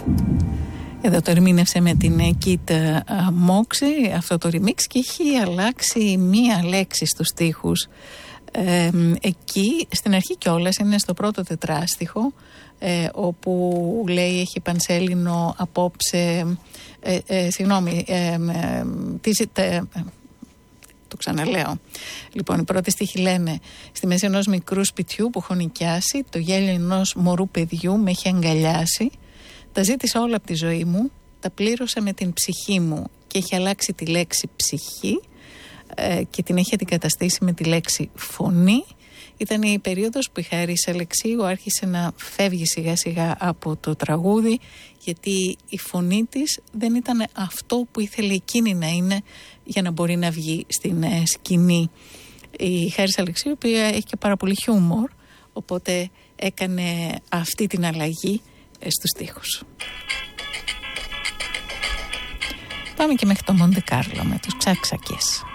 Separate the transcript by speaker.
Speaker 1: Εδώ το ερμήνευσε με την Kid Moxie αυτό το remix και έχει αλλάξει μία λέξη στους στίχους. Εκεί στην αρχή κιόλας είναι στο πρώτο τετράστιχο, όπου λέει έχει πανσέλινο απόψε, το ξαναλέω. Λοιπόν, οι πρώτοι στίχοι λένε: στη μέση ενός μικρού σπιτιού που έχω νοικιάσει, το γέλιο ενός μωρού παιδιού με έχει αγκαλιάσει. Τα ζήτησα όλα από τη ζωή μου, τα πλήρωσα με την ψυχή μου και έχει αλλάξει τη λέξη ψυχή και την έχει αντικαταστήσει με τη λέξη φωνή. Ήταν η περίοδος που η Χάρις Αλεξίου άρχισε να φεύγει σιγά σιγά από το τραγούδι, γιατί η φωνή της δεν ήταν αυτό που ήθελε εκείνη να είναι για να μπορεί να βγει στην σκηνή. Η Χάρις Αλεξίου, η οποία έχει και πάρα πολύ χιούμορ, οπότε έκανε αυτή την αλλαγή στους στίχους. Πάμε και μέχρι το Μοντε Κάρλο με τους Ξαξακές.